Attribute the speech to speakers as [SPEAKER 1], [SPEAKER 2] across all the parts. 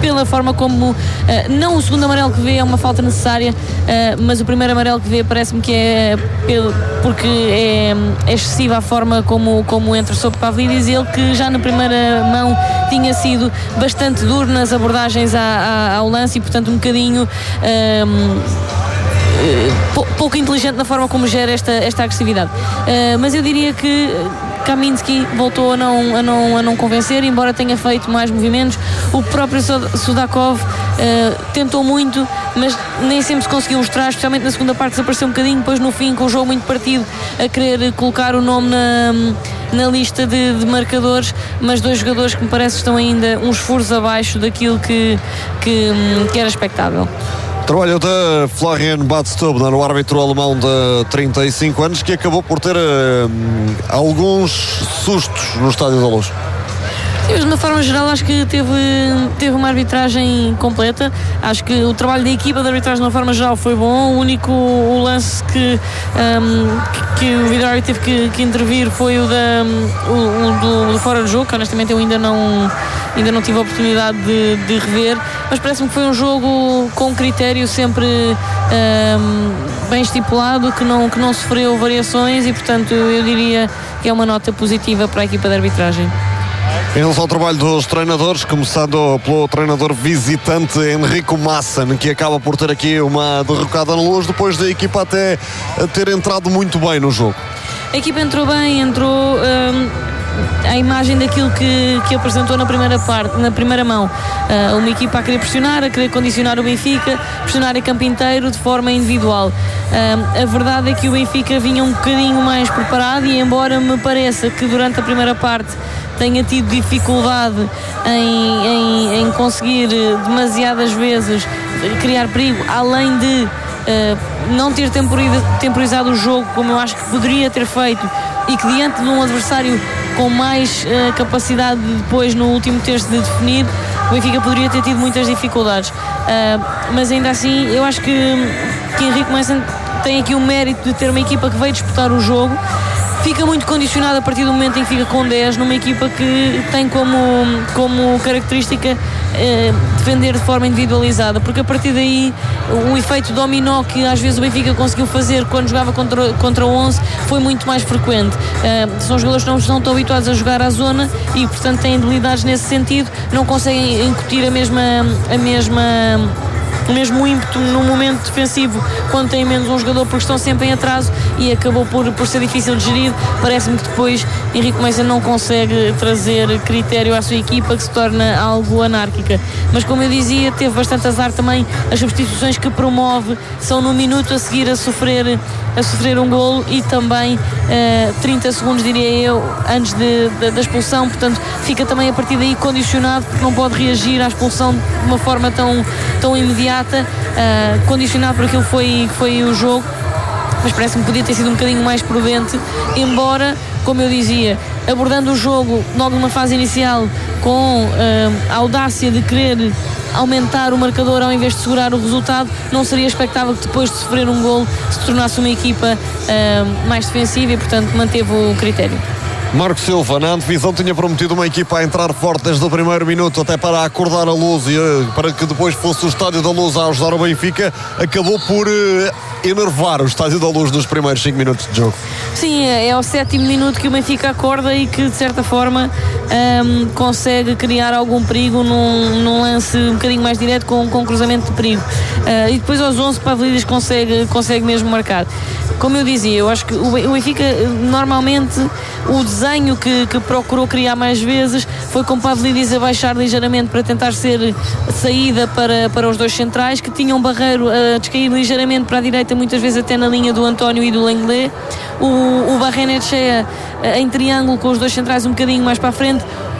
[SPEAKER 1] pela forma como, não o segundo amarelo que vê é uma falta necessária, mas o primeiro amarelo que vê parece-me que é porque é excessiva a forma como entra sobre Pavlidis, ele que já na primeira mão tinha sido bastante duro nas abordagens ao lance e portanto um bocadinho pouco inteligente na forma como gera esta agressividade, mas eu diria que Kaminski voltou a não convencer, embora tenha feito mais movimentos. O próprio Sudakov tentou muito, mas nem sempre se conseguiu mostrar, especialmente na segunda parte desapareceu um bocadinho, depois no fim com o jogo muito partido a querer colocar o nome na lista de marcadores, mas dois jogadores que me parece que estão ainda uns furos abaixo daquilo que era expectável.
[SPEAKER 2] Trabalho da Florian Badstuber, o árbitro alemão de 35 anos, que acabou por ter alguns sustos no Estádio da Luz.
[SPEAKER 1] De uma forma geral, acho que teve uma arbitragem completa. Acho que o trabalho da equipa de arbitragem, de uma forma geral, foi bom. O único lance que o vídeo teve que intervir foi o do fora de jogo, que honestamente eu ainda não tive a oportunidade de rever, mas parece-me que foi um jogo com critério, sempre bem estipulado, que não sofreu variações e, portanto, eu diria que é uma nota positiva para a equipa de arbitragem.
[SPEAKER 2] Em relação ao trabalho dos treinadores, começando pelo treinador visitante Enrico Masson, que acaba por ter aqui uma derrocada na Luz, depois da equipa até ter entrado muito bem no jogo.
[SPEAKER 1] A equipa entrou bem, a imagem daquilo que apresentou na primeira mão, uma equipa a querer pressionar, a querer condicionar o Benfica, pressionar em campo inteiro de forma individual. A verdade é que o Benfica vinha um bocadinho mais preparado e, embora me pareça que durante a primeira parte tenha tido dificuldade em conseguir demasiadas vezes criar perigo, além de não ter temporizado o jogo como eu acho que poderia ter feito, e que diante de um adversário com mais capacidade depois no último terço de definir, o Benfica poderia ter tido muitas dificuldades, mas ainda assim eu acho que Henrique Masson tem aqui o mérito de ter uma equipa que veio disputar o jogo. Fica muito condicionado a partir do momento em que fica com 10 numa equipa que tem como característica defender de forma individualizada, porque a partir daí o efeito dominó que às vezes o Benfica conseguiu fazer quando jogava contra o 11 foi muito mais frequente. São jogadores que não estão tão habituados a jogar à zona e portanto têm debilidades nesse sentido, não conseguem incutir o mesmo ímpeto no momento defensivo quando tem menos um jogador, porque estão sempre em atraso e acabou por ser difícil de gerir. Parece-me que depois Henrique Masson não consegue trazer critério à sua equipa, que se torna algo anárquica, mas como eu dizia, teve bastante azar também. As substituições que promove são no minuto a seguir a sofrer um golo e também 30 segundos, diria eu, antes da expulsão, portanto fica também a partir daí condicionado, porque não pode reagir à expulsão de uma forma tão imediata, condicionado por aquilo que foi o jogo. Mas parece-me que podia ter sido um bocadinho mais prudente, embora, como eu dizia, abordando o jogo logo numa fase inicial com a audácia de querer aumentar o marcador ao invés de segurar o resultado, não seria expectável que depois de sofrer um golo se tornasse uma equipa mais defensiva e, portanto, manteve o critério.
[SPEAKER 2] Marco Silva, na antevisão, tinha prometido uma equipa a entrar forte desde o primeiro minuto, até para acordar a Luz e para que depois fosse o Estádio da Luz a ajudar o Benfica. Acabou por enervar o Estádio da Luz nos primeiros 5 minutos de jogo.
[SPEAKER 1] Sim, é ao 7º minuto que o Benfica acorda e que, de certa forma, consegue criar algum perigo num lance um bocadinho mais direto com cruzamento de perigo. E depois aos 11 Pavlidis consegue mesmo marcar. Como eu dizia, eu acho que o Benfica, normalmente, o desenho que procurou criar mais vezes foi com Pavlidis a baixar ligeiramente para tentar ser saída para os dois centrais, que tinham Barreiro a descair ligeiramente para a direita, muitas vezes até na linha do António e do Lenglet. O Barrenetxea em triângulo com os dois centrais um bocadinho mais para a frente.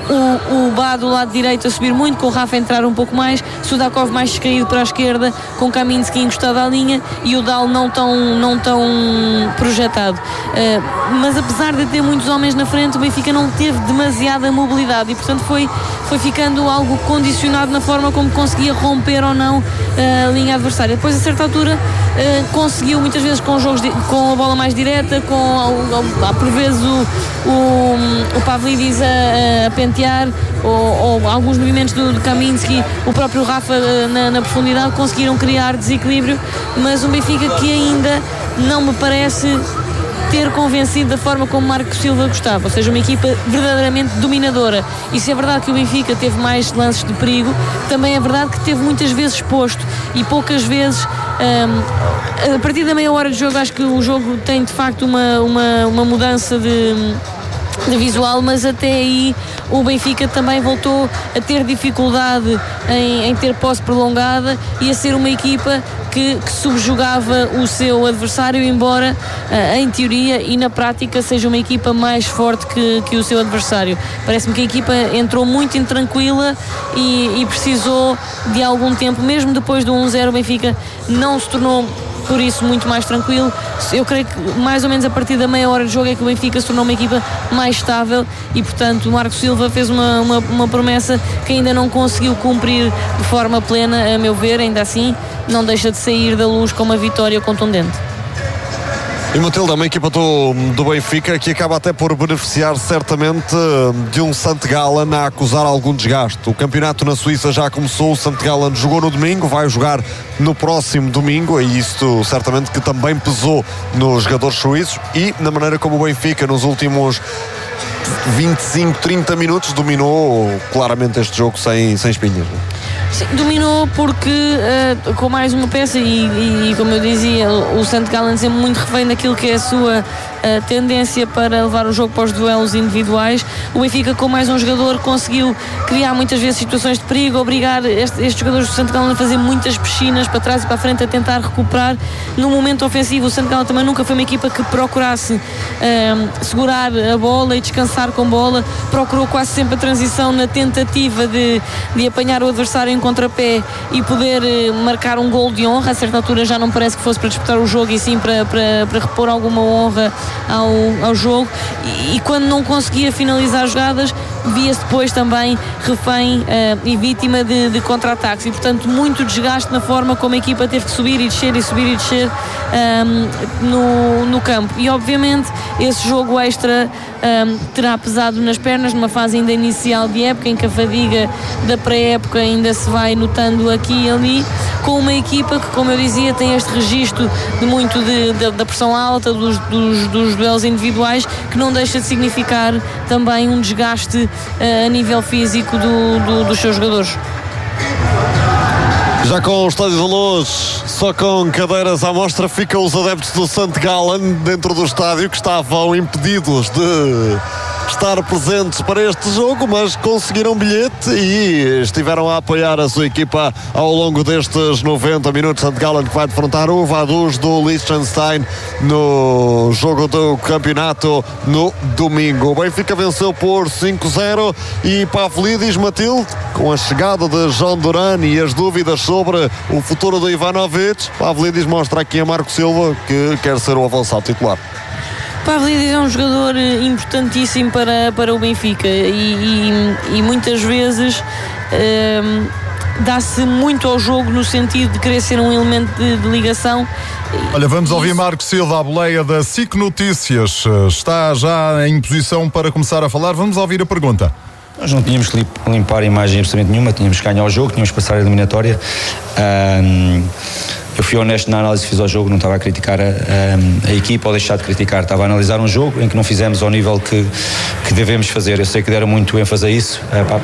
[SPEAKER 1] O Bá do lado direito a subir muito, com o Rafa a entrar um pouco mais, Sudakov mais descaído para a esquerda, com Kaminski encostado à linha e o Dal não tão projetado. Mas apesar de ter muitos homens na frente, o Benfica não teve demasiada mobilidade e, portanto, foi ficando algo condicionado na forma como conseguia romper ou não a linha adversária. Depois, a certa altura, conseguiu muitas vezes com jogos com a bola mais direta, por vezes o Pavlidis a pentear, ou alguns movimentos do Kaminski, o próprio Rafa na profundidade, conseguiram criar desequilíbrio, mas um Benfica que ainda não me parece ter convencido da forma como Marco Silva gostava, ou seja, uma equipa verdadeiramente dominadora. E se é verdade que o Benfica teve mais lances de perigo, também é verdade que teve muitas vezes exposto e poucas vezes. A partir da meia hora de jogo, acho que o jogo tem de facto uma mudança de visual, mas até aí o Benfica também voltou a ter dificuldade em ter posse prolongada e a ser uma equipa que subjugava o seu adversário, embora em teoria e na prática seja uma equipa mais forte que o seu adversário. Parece-me que a equipa entrou muito intranquila e precisou de algum tempo, mesmo depois do 1-0 o Benfica não se tornou por isso muito mais tranquilo. Eu creio que mais ou menos a partir da meia hora de jogo é que o Benfica se tornou uma equipa mais estável e portanto o Marco Silva fez uma promessa que ainda não conseguiu cumprir de forma plena, a meu ver. Ainda assim não deixa de sair da luz com uma vitória contundente.
[SPEAKER 2] E Matilde, uma equipa do Benfica que acaba até por beneficiar certamente de um St. Gallen a acusar algum desgaste. O campeonato na Suíça já começou, o St. Gallen jogou no domingo, vai jogar no próximo domingo, e isto certamente que também pesou nos jogadores suíços e na maneira como o Benfica nos últimos 25, 30 minutos dominou claramente este jogo sem espinhas.
[SPEAKER 1] Sim, dominou porque com mais uma peça e como eu dizia, o St. Gallen sempre muito refém daquilo que é a sua tendência para levar o jogo para os duelos individuais. O Benfica, com mais um jogador, conseguiu criar muitas vezes situações de perigo, obrigar estes jogadores do St. Gallen a fazer muitas piscinas para trás e para a frente a tentar recuperar. No momento ofensivo, o St. Gallen também nunca foi uma equipa que procurasse segurar a bola e descansar com bola, procurou quase sempre a transição na tentativa de apanhar o adversário em contrapé e poder marcar um gol de honra. A certa altura já não parece que fosse para disputar o jogo e sim para repor alguma honra ao jogo, e quando não conseguia finalizar jogadas, via-se depois também refém e vítima de contra-ataques, e portanto muito desgaste na forma como a equipa teve que subir e descer no campo. E obviamente esse jogo extra terá pesado nas pernas numa fase ainda inicial de época, em que a fadiga da pré-época ainda se vai notando aqui e ali, com uma equipa que, como eu dizia, tem este registro de muito da pressão alta, dos duelos individuais, que não deixa de significar também um desgaste a nível físico dos seus jogadores.
[SPEAKER 2] Já com o Estádio da Luz, só com cadeiras à mostra, ficam os adeptos do St. Gallen dentro do estádio, que estavam impedidos de estar presentes para este jogo, mas conseguiram bilhete e estiveram a apoiar a sua equipa ao longo destes 90 minutos. St. Gallen que vai defrontar o Vaduz do Liechtenstein no jogo do campeonato no domingo. O Benfica venceu por 5-0 e Pavlidis, Matilde, com a chegada de João Duran e as dúvidas sobre o futuro do Ivanovic, Pavlidis mostra aqui a Marco Silva que quer ser o avançado titular.
[SPEAKER 1] Pavlidis é um jogador importantíssimo para o Benfica e muitas vezes dá-se muito ao jogo no sentido de querer ser um elemento de ligação.
[SPEAKER 3] Olha, vamos ouvir Marco Silva, à boleia da SIC Notícias. Está já em posição para começar a falar. Vamos ouvir a pergunta.
[SPEAKER 4] Nós não tínhamos que limpar a imagem absolutamente nenhuma, tínhamos que ganhar o jogo, tínhamos que passar a eliminatória. Eu fui honesto na análise que fiz ao jogo, não estava a criticar a equipa ou deixar de criticar, estava a analisar um jogo em que não fizemos ao nível que devemos fazer. Eu sei que deram muito ênfase a isso,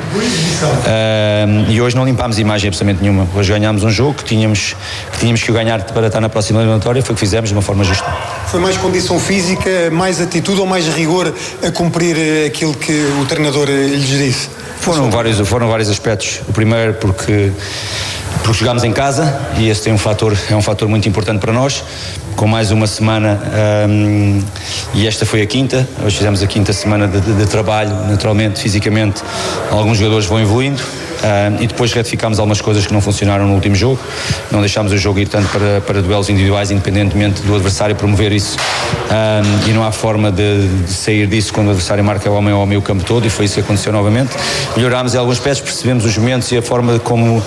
[SPEAKER 4] e hoje não limpámos imagem absolutamente nenhuma. Hoje ganhámos um jogo que tínhamos que o ganhar para estar na próxima eliminatória, foi o que fizemos de uma forma justa.
[SPEAKER 5] Foi mais condição física, mais atitude ou mais rigor a cumprir aquilo que o treinador lhes disse?
[SPEAKER 4] Foram vários aspectos. O primeiro porque jogámos em casa e esse é um fator muito importante para nós, com mais uma semana, e esta foi a quinta. Hoje fizemos a quinta semana de trabalho. Naturalmente, fisicamente, alguns jogadores vão evoluindo, e depois retificámos algumas coisas que não funcionaram no último jogo. Não deixámos o jogo ir tanto para duelos individuais, independentemente do adversário promover isso, e não há forma de sair disso quando o adversário marca o homem ao meio campo todo, e foi isso que aconteceu novamente. Melhorámos em alguns aspectos, percebemos os momentos e a forma como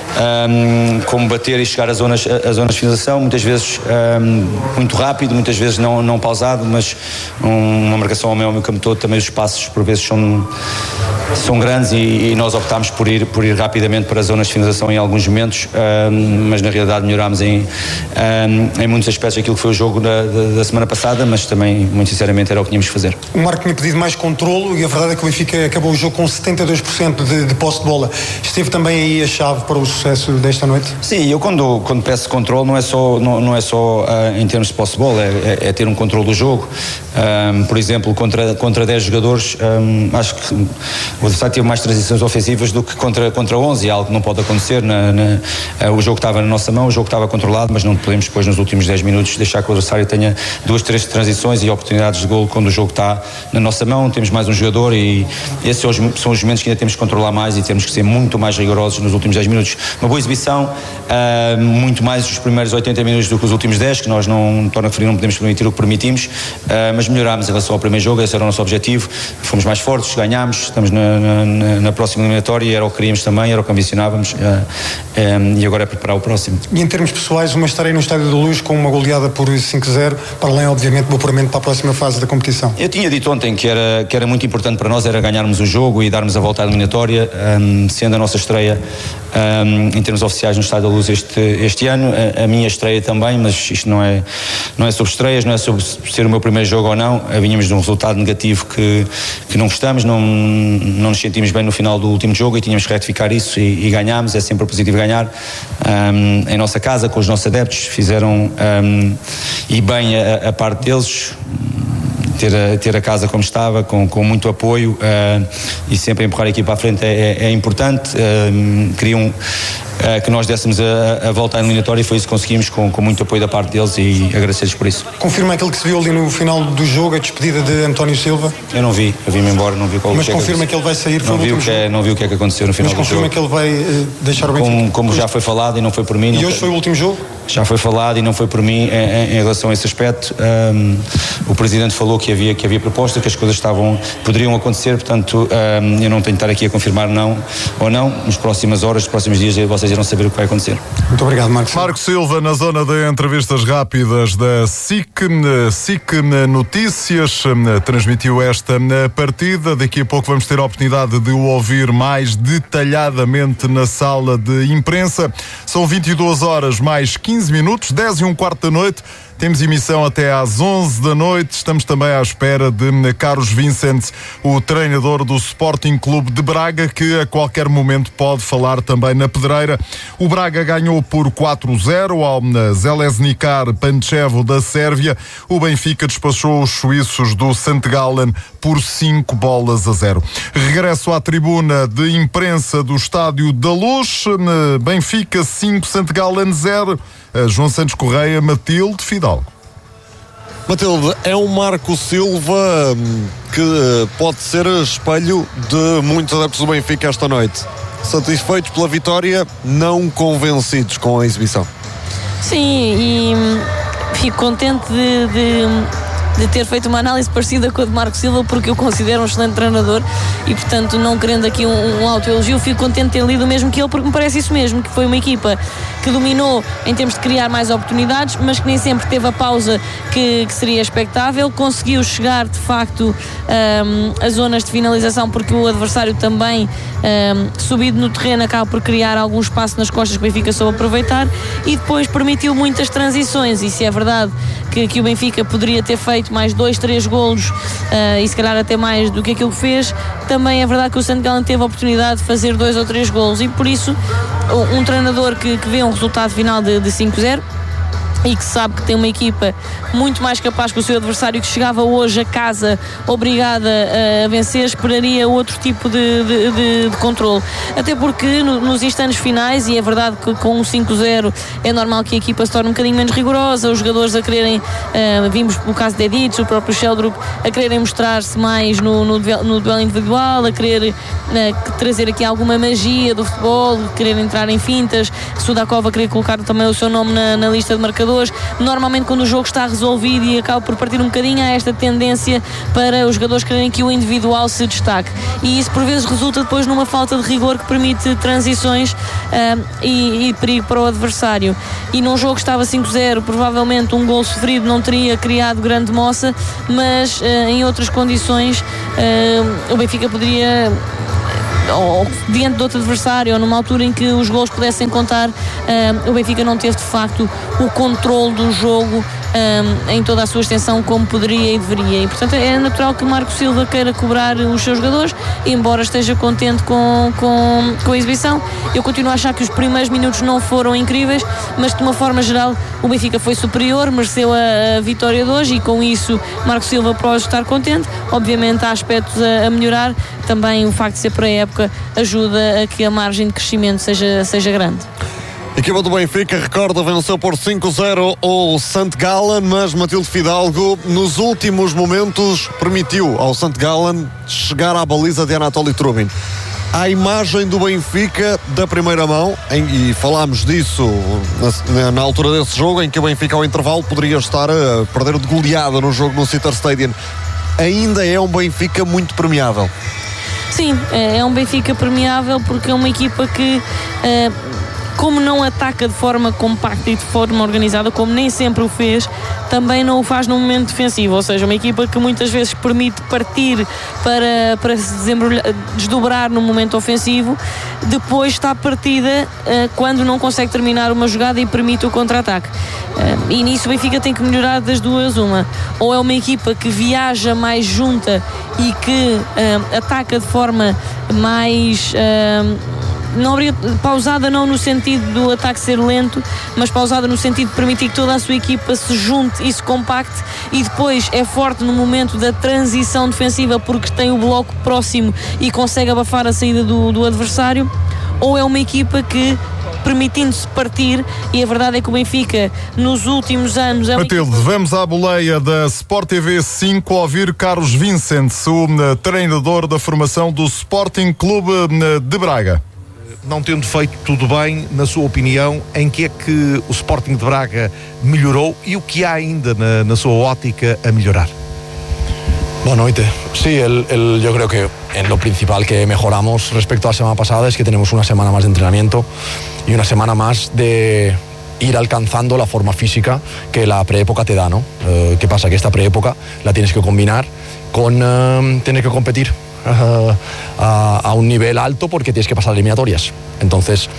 [SPEAKER 4] como bater e chegar às zonas de finalização, muitas vezes muito rápido, muitas vezes não pausado, mas uma marcação ao meio campo todo, também os espaços por vezes são grandes e nós optámos por ir rapidamente para as zonas de finalização em alguns momentos, mas na realidade melhorámos em muitos aspectos aquilo que foi o jogo da semana passada, mas também, muito sinceramente, era o que tínhamos que fazer.
[SPEAKER 5] O Marco tinha pedido mais controlo e a verdade é que o Benfica acabou o jogo com 72% de posse de bola. Esteve também aí a chave para o sucesso desta noite?
[SPEAKER 4] Sim, eu quando peço controle não é só em termos de posse de bola, é ter um controle do jogo. Por exemplo, contra 10 jogadores, acho que o adversário teve mais transições ofensivas do que contra 11, algo que não pode acontecer. O jogo estava na nossa mão, o jogo estava controlado, mas não podemos depois nos últimos 10 minutos deixar que o adversário tenha 2, 3 transições e oportunidades de golo quando o jogo está na nossa mão. Temos mais um jogador e esses são os momentos que ainda temos que controlar mais e temos que ser muito mais rigorosos nos últimos 10 minutos. Uma boa exibição, muito mais os primeiros 80 minutos do que os últimos 10, que nós não podemos permitir o que permitimos, mas melhorámos em relação ao primeiro jogo. Esse era o nosso objetivo, fomos mais fortes, ganhámos, estamos na próxima eliminatória, era o que queríamos também, era o que ambicionávamos, e agora é preparar o próximo.
[SPEAKER 5] E em termos pessoais, uma estreia no Estádio da Luz com uma goleada por 5-0, para além obviamente do apuramento para a próxima fase da competição.
[SPEAKER 4] Eu tinha dito ontem que era muito importante para nós, era ganharmos o jogo e darmos a volta à eliminatória, sendo a nossa estreia em termos oficiais no Estádio da Luz este ano, a minha estreia também, mas isto não é sobre estreias, não é sobre ser o meu primeiro jogo ou não. Vínhamos de um resultado negativo que não gostamos, não nos sentimos bem no final do último jogo e tínhamos que retificar isso e ganhámos. É sempre positivo ganhar em nossa casa, com os nossos adeptos, fizeram e bem a parte deles. Ter a casa como estava, com muito apoio, e sempre empurrar a equipa à frente é importante. Queriam que nós dessemos a volta à eliminatória e foi isso que conseguimos, com muito apoio da parte deles, e agradecer-lhes por isso.
[SPEAKER 5] Confirma aquilo que se viu ali no final do jogo, a despedida de António Silva?
[SPEAKER 4] Eu não vi, eu vim-me embora, não vi qual.
[SPEAKER 5] Mas confirma que ele vai sair?
[SPEAKER 4] Não vi o que é que aconteceu no final do jogo.
[SPEAKER 5] Mas confirma que ele vai deixar o Benfica?
[SPEAKER 4] Como já foi falado e não foi por mim.
[SPEAKER 5] E hoje foi o último jogo?
[SPEAKER 4] Já foi falado e não foi por mim em relação a esse aspecto. O Presidente falou que havia proposta, que as coisas poderiam acontecer, portanto eu não tenho de estar aqui a confirmar não ou não. Nas próximas horas, nos próximos dias, vocês irão saber o que vai acontecer.
[SPEAKER 5] Muito obrigado, Marco.
[SPEAKER 3] Marco Silva, na zona de entrevistas rápidas da SIC Notícias, transmitiu esta partida. Daqui a pouco vamos ter a oportunidade de o ouvir mais detalhadamente na sala de imprensa. São 22 horas mais 15 minutos, 10:15 da noite. Temos emissão até às 11 da noite. Estamos também à espera de Carlos Vicente, o treinador do Sporting Clube de Braga, que a qualquer momento pode falar também na pedreira. O Braga ganhou por 4-0 ao Željezničar Pančevo da Sérvia. O Benfica despachou os suíços do St. Gallen por 5-0. Regresso à tribuna de imprensa do Estádio da Luz. Benfica 5, St. Gallen 0. João Santos Correia, Matilde, Fidalgo.
[SPEAKER 2] Matilde, é um Marco Silva que pode ser espelho de muitos adeptos do Benfica esta noite. Satisfeitos pela vitória, não convencidos com a exibição.
[SPEAKER 1] Sim, e fico contente de ter feito uma análise parecida com a de Marco Silva, porque eu considero um excelente treinador e, portanto, não querendo aqui um autoelogio, fico contente de ter lido o mesmo que ele, porque me parece isso mesmo, que foi uma equipa que dominou em termos de criar mais oportunidades, mas que nem sempre teve a pausa que seria expectável. Conseguiu chegar, de facto, a zonas de finalização, porque o adversário também, subido no terreno, acaba por criar algum espaço nas costas que o Benfica soube aproveitar, e depois permitiu muitas transições. E se é verdade que o Benfica poderia ter feito mais 2, 3 golos, e se calhar até mais do que aquilo que fez, também é verdade que o St. Gallen teve a oportunidade de fazer 2 ou 3 golos, e por isso um treinador que vê um resultado final de 5-0 e que sabe que tem uma equipa muito mais capaz que o seu adversário, que chegava hoje a casa obrigada a vencer, esperaria outro tipo de controle. Até porque nos instantes finais, e é verdade que com um 5-0 é normal que a equipa se torne um bocadinho menos rigorosa, os jogadores a quererem, vimos o caso de Edic, o próprio Sheldrup, a quererem mostrar-se mais no duelo individual, a querer trazer aqui alguma magia do futebol, querer entrar em fintas, Sudakov a querer colocar também o seu nome na lista de marcadores. jogadores. Normalmente quando o jogo está resolvido e acaba por partir um bocadinho, há esta tendência para os jogadores quererem que o individual se destaque, e isso por vezes resulta depois numa falta de rigor que permite transições e perigo para o adversário. E num jogo que estava 5-0, provavelmente um gol sofrido não teria criado grande moça, mas em outras condições o Benfica poderia, ou diante de outro adversário, ou numa altura em que os gols pudessem contar, o Benfica não teve de facto o controle do jogo em toda a sua extensão como poderia e deveria, e portanto é natural que Marco Silva queira cobrar os seus jogadores, embora esteja contente com a exibição. Eu continuo a achar que os primeiros minutos não foram incríveis, mas de uma forma geral o Benfica foi superior, mereceu a vitória de hoje, e com isso Marco Silva pode estar contente. Obviamente há aspectos a melhorar, também o facto de ser pré-época ajuda a que a margem de crescimento seja grande.
[SPEAKER 2] A equipa do Benfica, recorda, venceu por 5-0 o St. Gallen, mas Matilde Fidalgo nos últimos momentos permitiu ao St. Gallen chegar à baliza de Anatoly Trubin. A imagem do Benfica da primeira mão, e falámos disso na altura desse jogo, em que o Benfica ao intervalo poderia estar a perder de goleada no jogo no Citar Stadium, ainda é um Benfica muito premiável.
[SPEAKER 1] Sim, é um Benfica premiável porque é uma equipa que, como não ataca de forma compacta e de forma organizada, como nem sempre o fez, também não o faz num momento defensivo, ou seja, uma equipa que muitas vezes permite partir para se desdobrar no momento ofensivo, depois está partida quando não consegue terminar uma jogada e permite o contra-ataque. E nisso o Benfica tem que melhorar das duas uma. Ou é uma equipa que viaja mais junta e que ataca de forma mais... pausada, não no sentido do ataque ser lento, mas pausada no sentido de permitir que toda a sua equipa se junte e se compacte, e depois é forte no momento da transição defensiva porque tem o bloco próximo e consegue abafar a saída do adversário. Ou é uma equipa que, permitindo-se partir, e a verdade é que o Benfica nos últimos anos...
[SPEAKER 3] Matilde, vamos à boleia da Sport TV 5 ouvir Carlos Vicentes, o treinador da formação do Sporting Clube de Braga.
[SPEAKER 6] Não tendo feito tudo bem, na sua opinião, em que é que o Sporting de Braga melhorou e o que há ainda na sua ótica a melhorar?
[SPEAKER 7] Boa noite. Sí, yo creo que en lo principal que mejoramos respecto a la semana pasada es que tenemos una semana más de entrenamiento y una semana más de ir alcanzando la forma física que la preépoca te da, ¿no? ¿Qué pasa? Que esta preépoca la tienes que combinar con tener que competir a un nivel alto porque tienes que pasar eliminatorias. Entonces,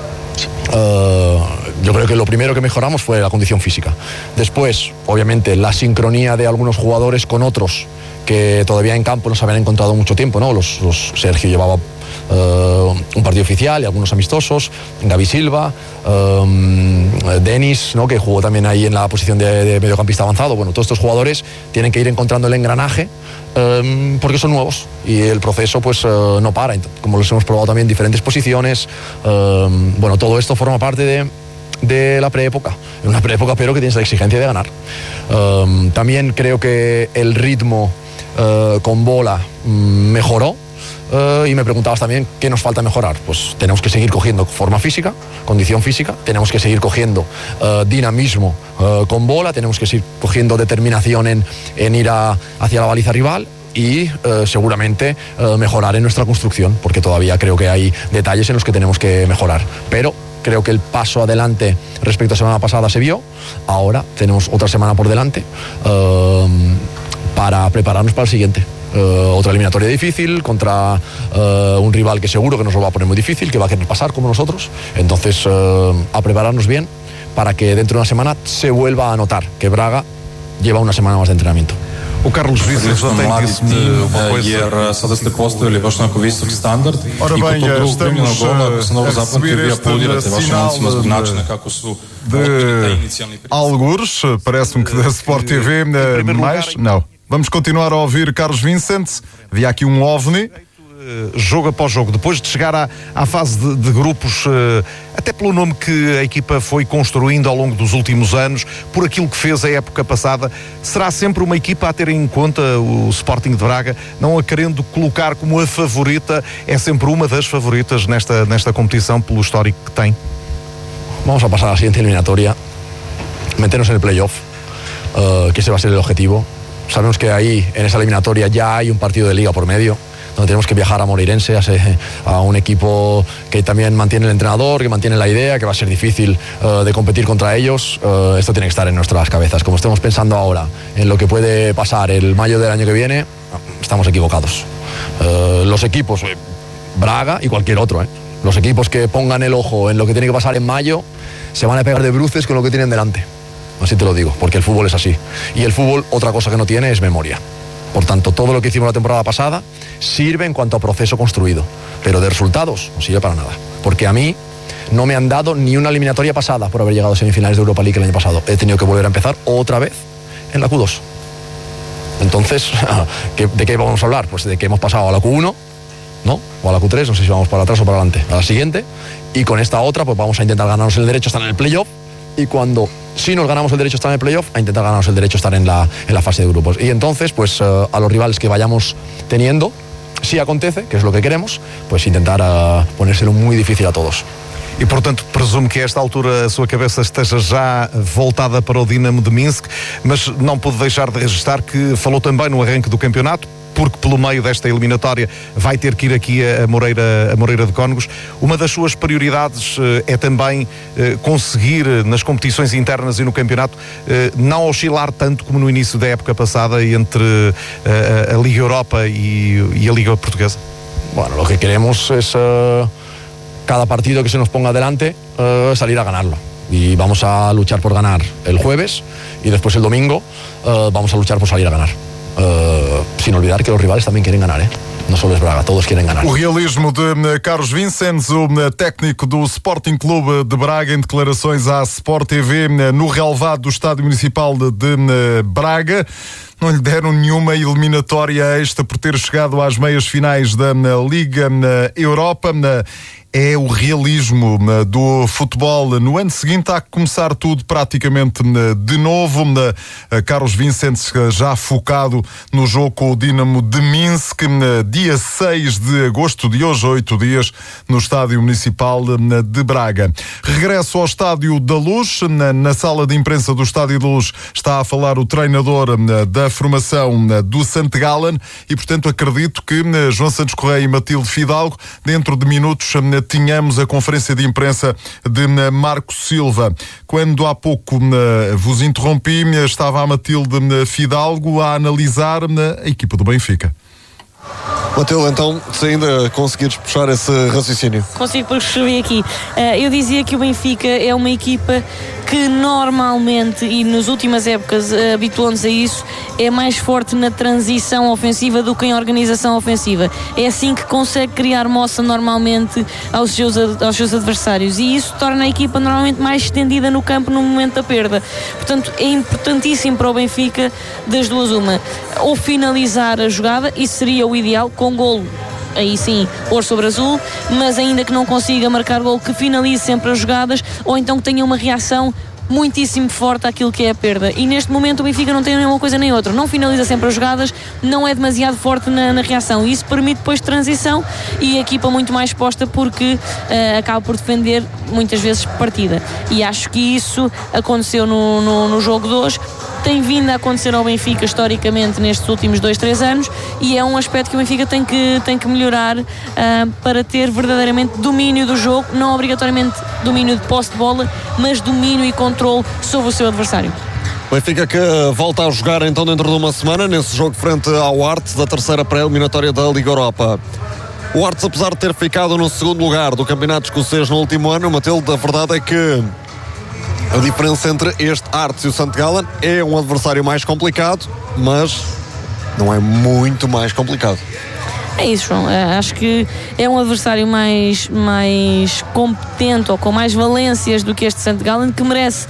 [SPEAKER 7] yo creo que lo primero que mejoramos fue la condición física. Después, obviamente, la sincronía de algunos jugadores con otros que todavía en campo no se habían encontrado mucho tiempo, ¿no? Sergio llevaba un partido oficial y algunos amistosos, Gaby Silva, Denis, ¿no? Que jugó también ahí en la posición de mediocampista avanzado. Bueno, todos estos jugadores tienen que ir encontrando el engranaje porque son nuevos y el proceso pues no para, como los hemos probado también en diferentes posiciones. Bueno, todo esto forma parte de la preépoca, en una preépoca pero que tienes la exigencia de ganar. También creo que el ritmo con bola mejoró. Y me preguntabas también qué nos falta mejorar. Pues tenemos que seguir cogiendo forma física, condición física, tenemos que seguir cogiendo dinamismo con bola, tenemos que seguir cogiendo determinación en ir hacia la baliza rival y seguramente mejorar en nuestra construcción, porque todavía creo que hay detalles en los que tenemos que mejorar. Pero creo que el paso adelante respecto a la semana pasada se vio. Ahora tenemos otra semana por delante para prepararnos para el siguiente. Otra eliminatoria difícil contra un rival que seguro que nos lo va a poner muy difícil, que va a querer pasar como nosotros. Entonces, a prepararnos bien para que dentro de una semana se vuelva a notar que Braga lleva una semana más de entrenamiento.
[SPEAKER 6] O Carlos Vicentes já tem disse-me uma coisa.
[SPEAKER 8] Sada postavili baš onako visok standard i kod tog drugog primljenog gola, ako se novo zapamtio, vi aplaudirate vašim momcima zbog načina kako su inicijalni pristup.
[SPEAKER 3] Algures, parece-me que da Sport TV mais? Não. Vamos continuar a ouvir Carlos Vicentes. Havia aqui um OVNI.
[SPEAKER 6] Jogo após jogo, depois de chegar à fase de grupos, até pelo nome que a equipa foi construindo ao longo dos últimos anos, por aquilo que fez a época passada, será sempre uma equipa a ter em conta o Sporting de Braga, não a querendo colocar como a favorita, é sempre uma das favoritas nesta competição pelo histórico que tem.
[SPEAKER 7] Vamos a pasar a la siguiente eliminatoria meternos en el playoff, que ese va a ser el objetivo. Sabemos que ahí, en esa eliminatoria, ya hay un partido de liga por medio, donde tenemos que viajar a Moreirense, a un equipo que también mantiene el entrenador, que mantiene la idea, que va a ser difícil de competir contra ellos. Esto tiene que estar en nuestras cabezas. Como estemos pensando ahora en lo que puede pasar el mayo del año que viene, estamos equivocados. Los equipos, Braga y cualquier otro, los equipos que pongan el ojo en lo que tiene que pasar en mayo, se van a pegar de bruces con lo que tienen delante. Así te lo digo, porque el fútbol es así. Y el fútbol, otra cosa que no tiene es memoria. Por tanto, todo lo que hicimos la temporada pasada sirve en cuanto a proceso construido, pero de resultados no sirve para nada. Porque a mí no me han dado ni una eliminatoria pasada por haber llegado a semifinales de Europa League el año pasado. He tenido que volver a empezar otra vez en la Q2. Entonces, ¿de qué vamos a hablar? Pues de que hemos pasado a la Q1, ¿no? O a la Q3, no sé si vamos para atrás o para adelante, a la siguiente, y con esta otra pues vamos a intentar ganarnos el derecho a estar en el playoff, y cuando si nos ganamos el derecho a estar en el playoff, a intentar ganarnos el derecho a estar en la fase de grupos. Y entonces, pues a los rivales que vayamos teniendo, si acontece, que es lo que queremos, pues intentar ponérselo muy difícil a todos.
[SPEAKER 6] E, portanto, presumo que a esta altura a sua cabeça esteja já voltada para o Dinamo de Minsk, mas não pude deixar de registrar que falou também no arranque do campeonato, porque pelo meio desta eliminatória vai ter que ir aqui a Moreira de Cónegos. Uma das suas prioridades é também conseguir, nas competições internas e no campeonato, não oscilar tanto como no início da época passada entre a Liga Europa e a Liga Portuguesa.
[SPEAKER 7] Bueno, lo que queremos es cada partido que se nos ponga delante salir a ganarlo. Y vamos a luchar por ganar el jueves y después el domingo vamos a luchar por salir a ganar. Sin olvidar que los rivales también quieren ganar, não só os Braga, todos querem ganhar.
[SPEAKER 3] O realismo de Carlos Vicens, o técnico do Sporting Clube de Braga, em declarações à Sport TV no relvado do Estádio Municipal de Braga. Não lhe deram nenhuma eliminatória extra por ter chegado às meias finais da Liga Europa. É o realismo do futebol. No ano seguinte há que começar tudo praticamente de novo. Carlos Vicens já focado no jogo com o Dinamo de Minsk, dia 6 de agosto, de hoje, 8 dias, no Estádio Municipal de Braga. Regresso ao Estádio da Luz. Na sala de imprensa do Estádio da Luz está a falar o treinador da formação do St. Gallen e, portanto, acredito que João Santos Correia e Matilde Fidalgo, dentro de minutos, tínhamos a conferência de imprensa de Marco Silva. Quando há pouco vos interrompi, estava a Matilde Fidalgo a analisar a equipa do Benfica.
[SPEAKER 2] Matilde, então, se ainda conseguires puxar esse raciocínio.
[SPEAKER 1] Consigo, porque escrevi aqui. Eu dizia que o Benfica é uma equipa que normalmente, e nas últimas épocas habituou-nos a isso, é mais forte na transição ofensiva do que em organização ofensiva. É assim que consegue criar moça normalmente aos seus adversários, e isso torna a equipa normalmente mais estendida no campo no momento da perda. Portanto, é importantíssimo para o Benfica, das duas uma, ou finalizar a jogada, isso seria o ideal, com golo, aí sim, ouro sobre azul, mas ainda que não consiga marcar golo, que finalize sempre as jogadas, ou então que tenha uma reação muitíssimo forte àquilo que é a perda. E neste momento o Benfica não tem nem uma coisa nem outra, não finaliza sempre as jogadas, não é demasiado forte na reação, e isso permite depois transição e a equipa muito mais exposta, porque acaba por defender muitas vezes partida, e acho que isso aconteceu no jogo de hoje, tem vindo a acontecer ao Benfica historicamente nestes últimos 2-3 anos, e é um aspecto que o Benfica tem que melhorar para ter verdadeiramente domínio do jogo, não obrigatoriamente domínio de posse de bola, mas domínio e controle sobre o seu adversário.
[SPEAKER 2] Benfica que volta a jogar então dentro de uma semana, nesse jogo frente ao Artes, da terceira pré-eliminatória da Liga Europa. O Artes, apesar de ter ficado no segundo lugar do campeonato escocês no último ano, Matilde, a verdade é que a diferença entre este Artes e o St. Gallen é um adversário mais complicado, mas não é muito mais complicado.
[SPEAKER 1] É isso, João. Acho que é um adversário mais competente, ou com mais valências do que este St. Gallen, que merece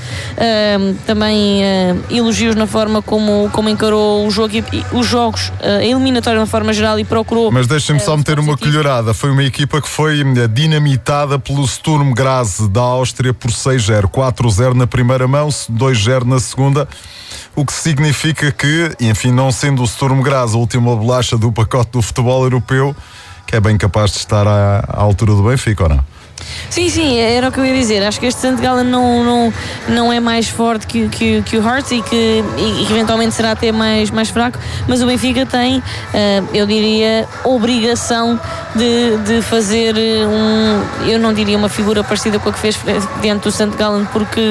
[SPEAKER 1] também elogios na forma como encarou o jogo e os jogos, a eliminatória de uma forma geral, e procurou.
[SPEAKER 3] Mas deixem-me só meter uma colherada. Foi uma equipa que foi dinamitada pelo Sturm Graz da Áustria por 6-0, 4-0 na primeira mão, 2-0 na segunda. O que significa que, enfim, não sendo o Sturm Graz a última bolacha do pacote do futebol europeu, que é bem capaz de estar à altura do Benfica, ou não?
[SPEAKER 1] Sim, era o que eu ia dizer. Acho que este St. Gallen não é mais forte que o Hearts e que eventualmente será até mais fraco, mas o Benfica tem, eu diria, obrigação de fazer eu não diria uma figura parecida com a que fez diante do St. Gallen, porque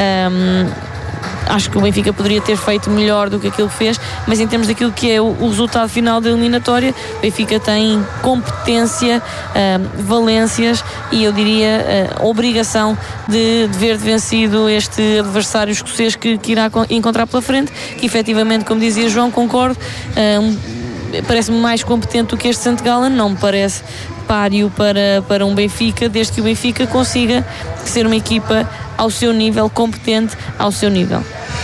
[SPEAKER 1] acho que o Benfica poderia ter feito melhor do que aquilo que fez, mas em termos daquilo que é o resultado final da eliminatória, o Benfica tem competência, valências e eu diria obrigação de ver vencido este adversário escocês que irá encontrar pela frente, que efetivamente, como dizia João, concordo, parece-me mais competente do que este St. Gallen, não me parece páreo para um Benfica, desde que o Benfica consiga ser uma equipa ao seu nível, competente ao seu nível.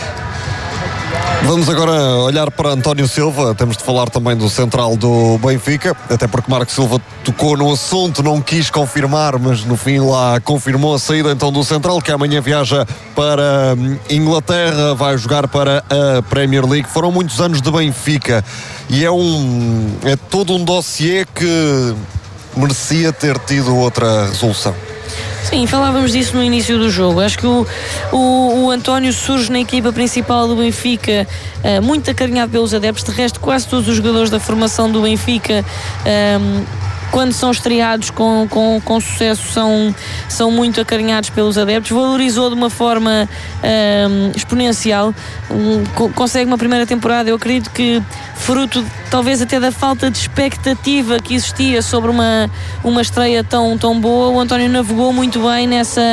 [SPEAKER 2] Vamos agora olhar para António Silva. Temos de falar também do central do Benfica, até porque Marco Silva tocou no assunto, não quis confirmar, mas no fim lá confirmou a saída então do central, que amanhã viaja para Inglaterra, vai jogar para a Premier League. Foram muitos anos de Benfica e é todo um dossiê que merecia ter tido outra resolução.
[SPEAKER 1] Sim, falávamos disso no início do jogo. Acho que o António surge na equipa principal do Benfica, muito acarinhado pelos adeptos. De resto, quase todos os jogadores da formação do Benfica, quando são estreados com sucesso, são muito acarinhados pelos adeptos. Valorizou de uma forma exponencial. Consegue uma primeira temporada, eu acredito que fruto talvez até da falta de expectativa que existia sobre uma estreia tão boa. O António navegou muito bem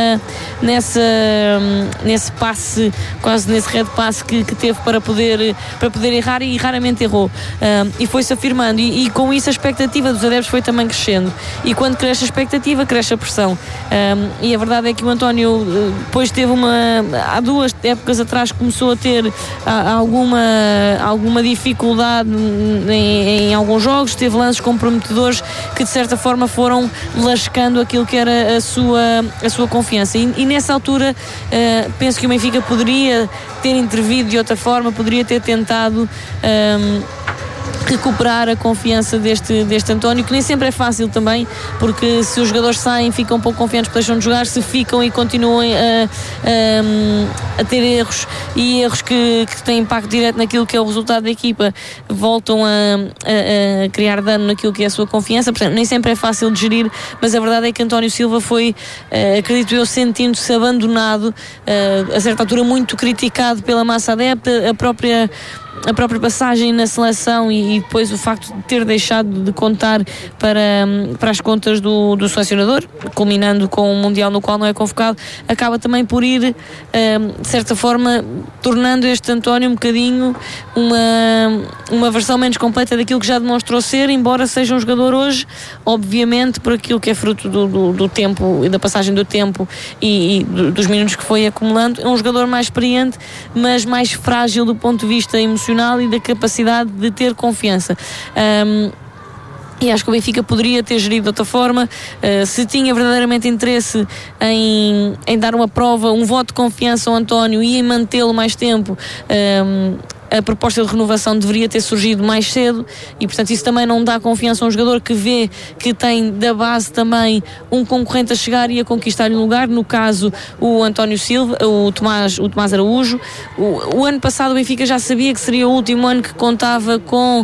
[SPEAKER 1] nesse passe, quase nesse red passe que teve para poder errar, e raramente errou, e foi-se afirmando, e com isso a expectativa dos adeptos foi também crescendo, e quando cresce a expectativa, cresce a pressão, e a verdade é que o António depois teve há 2 épocas atrás começou a ter alguma dificuldade em alguns jogos, teve lances comprometedores que de certa forma foram lascando aquilo que era a sua confiança, e nessa altura penso que o Benfica poderia ter intervido de outra forma, poderia ter tentado recuperar a confiança deste António, que nem sempre é fácil também, porque se os jogadores saem, ficam um pouco confiantes porque deixam de jogar, se ficam e continuam a ter erros que têm impacto direto naquilo que é o resultado da equipa, voltam a criar dano naquilo que é a sua confiança. Portanto, nem sempre é fácil de gerir, mas a verdade é que António Silva foi, acredito eu, sentindo-se abandonado, a certa altura muito criticado pela massa adepta, a própria passagem na seleção e depois o facto de ter deixado de contar para as contas do selecionador, culminando com um Mundial no qual não é convocado, acaba também por ir, de certa forma, tornando este António um bocadinho uma versão menos completa daquilo que já demonstrou ser, embora seja um jogador hoje, obviamente, por aquilo que é fruto do tempo e da passagem do tempo e dos minutos que foi acumulando, é um jogador mais experiente, mas mais frágil do ponto de vista emocional e da capacidade de ter confiança. E acho que o Benfica poderia ter gerido de outra forma, se tinha verdadeiramente interesse em dar uma prova, um voto de confiança ao António e em mantê-lo mais tempo. A proposta de renovação deveria ter surgido mais cedo e, portanto, isso também não dá confiança a um jogador que vê que tem da base também um concorrente a chegar e a conquistar-lhe um lugar, no caso o António Silva, o Tomás Araújo. O ano passado o Benfica já sabia que seria o último ano que contava com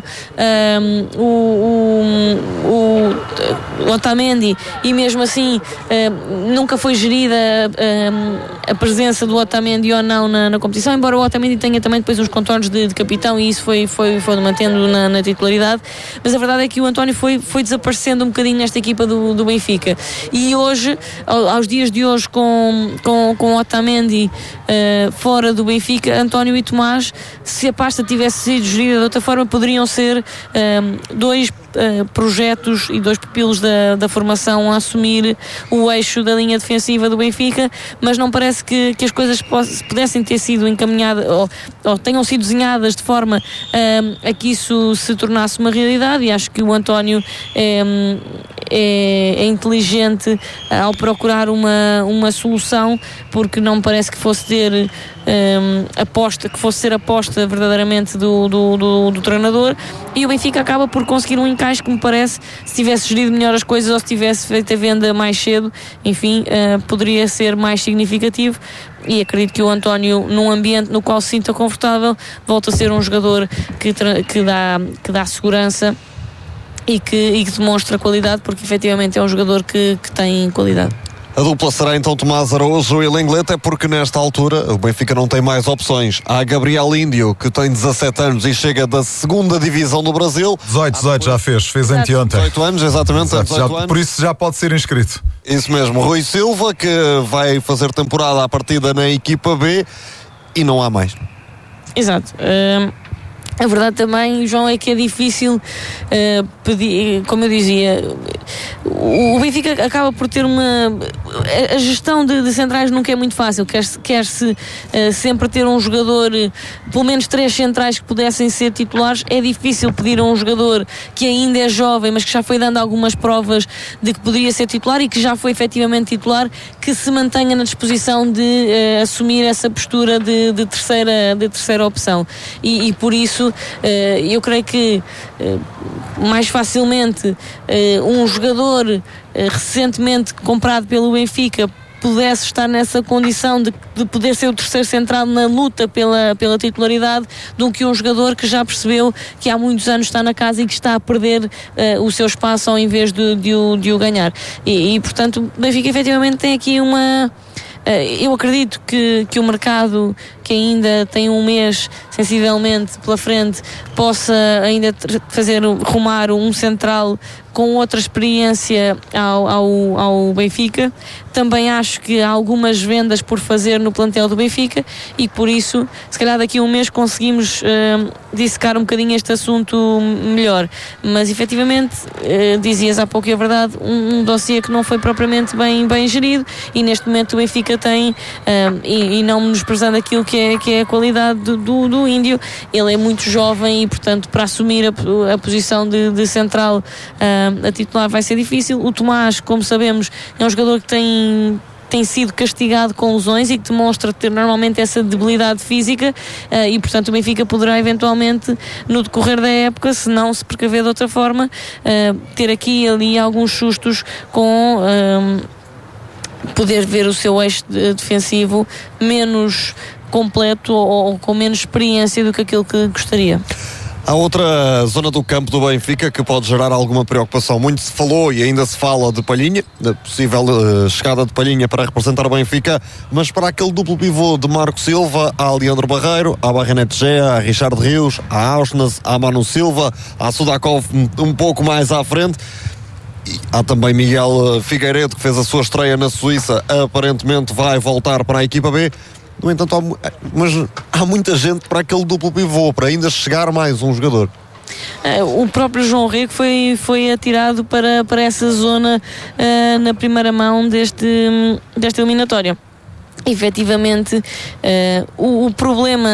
[SPEAKER 1] o Otamendi, e mesmo assim nunca foi gerida a presença do Otamendi ou não na competição, embora o Otamendi tenha também depois uns contornos de capitão, e isso foi mantendo na titularidade, mas a verdade é que o António foi desaparecendo um bocadinho nesta equipa do Benfica, e hoje, aos dias de hoje, com o Otamendi fora do Benfica, António e Tomás, se a pasta tivesse sido gerida de outra forma, poderiam ser 2 projetos e 2 pupilos da formação a assumir o eixo da linha defensiva do Benfica, mas não parece que as coisas pudessem ter sido encaminhadas ou tenham sido desenhadas de forma a que isso se tornasse uma realidade, e acho que o António é inteligente ao procurar uma solução, porque não me parece que fosse ter aposta verdadeiramente do treinador, e o Benfica acaba por conseguir um encaixe Seixais, que me parece, se tivesse gerido melhor as coisas ou se tivesse feito a venda mais cedo, enfim, poderia ser mais significativo. E acredito que o António, num ambiente no qual se sinta confortável, volta a ser um jogador que dá segurança e que demonstra qualidade, porque efetivamente é um jogador que tem qualidade.
[SPEAKER 2] A dupla será então Tomás Araújo e Lenglet, é porque nesta altura o Benfica não tem mais opções. Há Gabriel Índio, que tem 17 anos e chega da 2ª divisão do Brasil.
[SPEAKER 3] 18 já fez anteontem.
[SPEAKER 2] 18 anos, exatamente. 18 anos.
[SPEAKER 3] Por isso já pode ser inscrito.
[SPEAKER 2] Isso mesmo, Rui Silva, que vai fazer temporada à partida na equipa B, e não há mais.
[SPEAKER 1] Exato. A verdade também, João, é que é difícil pedir, como eu dizia, o Benfica acaba por ter a gestão de centrais nunca é muito fácil, quer-se sempre ter um jogador, pelo menos 3 centrais que pudessem ser titulares. É difícil pedir a um jogador que ainda é jovem, mas que já foi dando algumas provas de que poderia ser titular e que já foi efetivamente titular, que se mantenha na disposição de assumir essa postura de terceira opção, e por isso eu creio que mais facilmente um jogador recentemente comprado pelo Benfica pudesse estar nessa condição de poder ser o terceiro central na luta pela titularidade, do que um jogador que já percebeu que há muitos anos está na casa e que está a perder o seu espaço ao invés de o ganhar. E portanto, o Benfica efetivamente tem aqui eu acredito que o mercado, que ainda tem um mês sensivelmente pela frente, possa ainda rumar um central com outra experiência ao Benfica. Também acho que há algumas vendas por fazer no plantel do Benfica e por isso, se calhar daqui a um mês conseguimos dissecar um bocadinho este assunto melhor. Mas efetivamente, dizias há pouco, e é verdade, um dossiê que não foi propriamente bem gerido, e neste momento o Benfica tem, e não menosprezando aquilo que é a qualidade do Índio, ele é muito jovem e portanto para assumir a posição de central a titular vai ser difícil. O Tomás, como sabemos, é um jogador que tem sido castigado com lesões e que demonstra ter normalmente essa debilidade física, e portanto o Benfica poderá eventualmente, no decorrer da época, se não se precaver de outra forma, ter aqui e ali alguns sustos com poder ver o seu eixo defensivo menos completo ou com menos experiência do que aquilo que gostaria.
[SPEAKER 2] Há outra zona do campo do Benfica que pode gerar alguma preocupação. Muito se falou e ainda se fala de Palhinha, da possível chegada de Palhinha para representar o Benfica, mas para aquele duplo pivô de Marco Silva, há Leandro Barreiro, há Barrenete Gea, há Richard Rios, há Auschnas, há Manu Silva, há Sudakov um pouco mais à frente. E há também Miguel Figueiredo, que fez a sua estreia na Suíça, aparentemente vai voltar para a equipa B. No entanto, mas há muita gente para aquele duplo pivô, para ainda chegar mais um jogador.
[SPEAKER 1] O próprio João Rego foi atirado para essa zona na primeira mão desta eliminatória. Efetivamente, o problema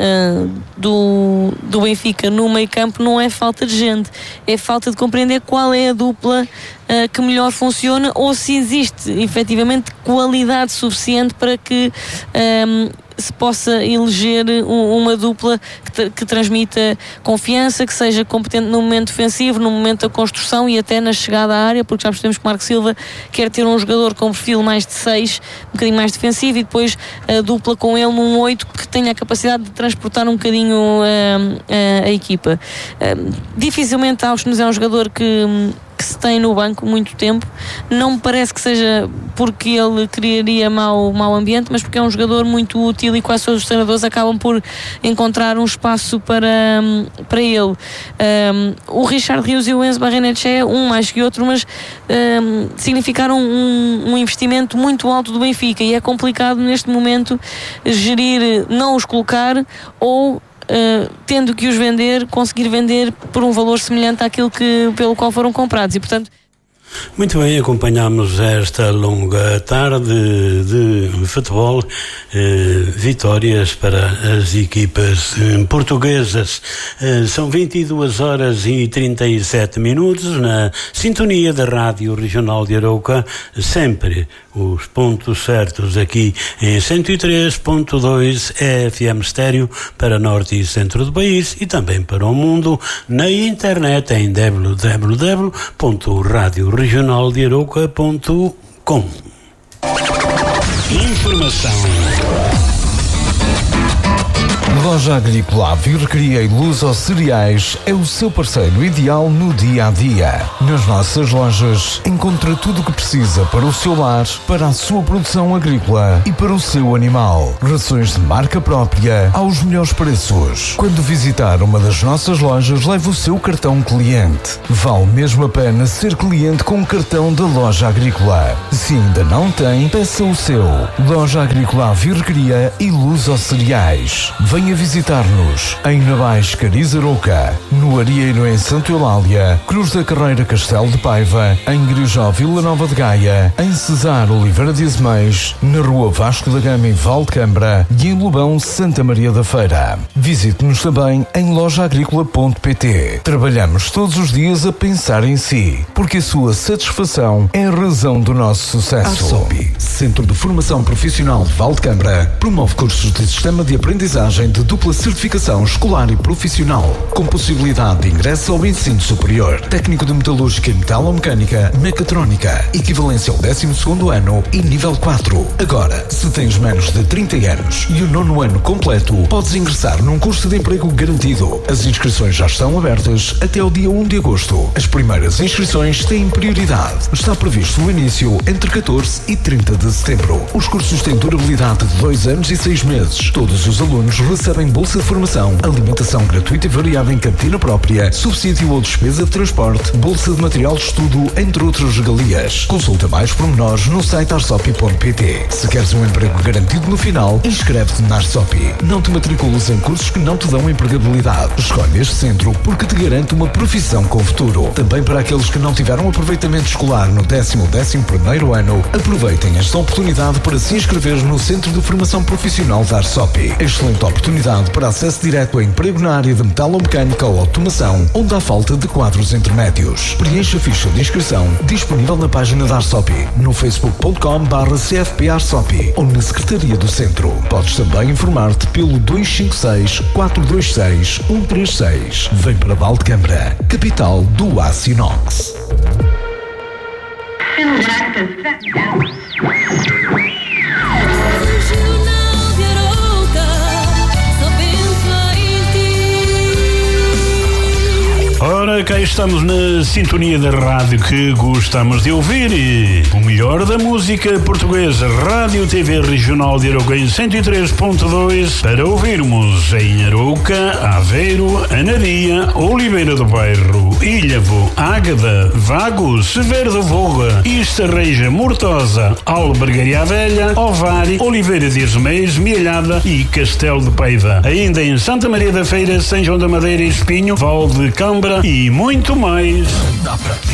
[SPEAKER 1] do Benfica no meio campo não é falta de gente, é falta de compreender qual é a dupla que melhor funciona, ou se existe efetivamente qualidade suficiente para que se possa eleger uma dupla que transmita confiança, que seja competente no momento defensivo, no momento da construção e até na chegada à área, porque já percebemos que Marco Silva quer ter um jogador com perfil mais de 6, um bocadinho mais defensivo, e depois a dupla com ele num 8 que tenha a capacidade de transportar um bocadinho a equipa. Dificilmente Auschnas é um jogador que se tem no banco muito tempo. Não me parece que seja porque ele criaria mau ambiente, mas porque é um jogador muito útil e quase todos os treinadores acabam por encontrar um espaço para ele. O Richard Rios e o Enzo Barrenetxea, um mais que outro, mas significaram um investimento muito alto do Benfica, e é complicado neste momento gerir, não os colocar, ou tendo que os vender, conseguir vender por um valor semelhante àquilo pelo qual foram comprados. E portanto
[SPEAKER 9] Muito bem, acompanhamos esta longa tarde de futebol, vitórias para as equipas portuguesas. São 22h37 na sintonia da Rádio Regional de Arouca, sempre os pontos certos aqui em 103.2 FM estéreo para norte e centro do país e também para o mundo na internet em www.radioregionaldearouca.com. Informação.
[SPEAKER 10] Loja Agrícola Vircria e Luz aos Cereais é o seu parceiro ideal no dia-a-dia. Nas nossas lojas encontra tudo o que precisa para o seu lar, para a sua produção agrícola e para o seu animal. Rações de marca própria aos melhores preços. Quando visitar uma das nossas lojas, leve o seu cartão cliente. Vale mesmo a pena ser cliente com o cartão da Loja Agrícola. Se ainda não tem, peça o seu. Loja Agrícola Vircria e Luz aos Cereais. Venha visitar-nos em Navais Cariz Arouca, no Arieiro em Santa Eulália, Cruz da Carreira Castelo de Paiva, em Grijó Vila Nova de Gaia, em Cesar Oliveira de Azeméis, na Rua Vasco da Gama em Valdecambra e em Lobão Santa Maria da Feira. Visite-nos também em lojaagricola.pt. Trabalhamos todos os dias a pensar em si, porque a sua satisfação é a razão do nosso sucesso. ASOP, Centro de Formação Profissional de Valdecambra, promove cursos de sistema de aprendizagem de dupla certificação escolar e profissional, com possibilidade de ingresso ao ensino superior, técnico de metalúrgica e metalomecânica, mecatrónica, equivalência ao 12º ano e nível 4. Agora, se tens menos de 30 anos e o 9º ano completo, podes ingressar num curso de emprego garantido. As inscrições já estão abertas até ao dia 1 de agosto. As primeiras inscrições têm prioridade. Está previsto o início entre 14 e 30 de setembro. Os cursos têm durabilidade de 2 anos e 6 meses. Todos os alunos recebem bolsa de formação, alimentação gratuita e variável em cantina própria, subsídio ou despesa de transporte, bolsa de material de estudo, entre outras regalias. Consulta mais pormenores no site arsopi.pt. Se queres um emprego garantido no final, inscreve-te na Arsopi. Não te matricules em cursos que não te dão empregabilidade. Escolhe este centro porque te garante uma profissão com futuro. Também para aqueles que não tiveram aproveitamento escolar no 10º ou 11º ano, aproveitem esta oportunidade para se inscrever no Centro de Formação Profissional da Arsopi. Excelente oportunidade para acesso direto a emprego na área de metalomecânica ou automação, onde há falta de quadros intermédios. Preencha a ficha de inscrição disponível na página da Arsopi, no facebook.com/cfp-arsopi ou na Secretaria do Centro. Podes também informar-te pelo 256-426-136. Vem para Valdecambra, capital do aço inox.
[SPEAKER 9] Ora, cá estamos na sintonia da rádio que gostamos de ouvir e o melhor da música portuguesa. Rádio TV Regional de Arouca em 103.2 para ouvirmos em Arouca, Aveiro, Anadia, Oliveira do Bairro, Ilhavo, Águeda, Vagos, Severo da Voga, Estarreja, Mortosa, Albergaria Velha, Ovar, Oliveira de Azeméis, Mielhada e Castelo de Paiva. Ainda em Santa Maria da Feira, São João da Madeira e Espinho, Valdecambra e muito mais.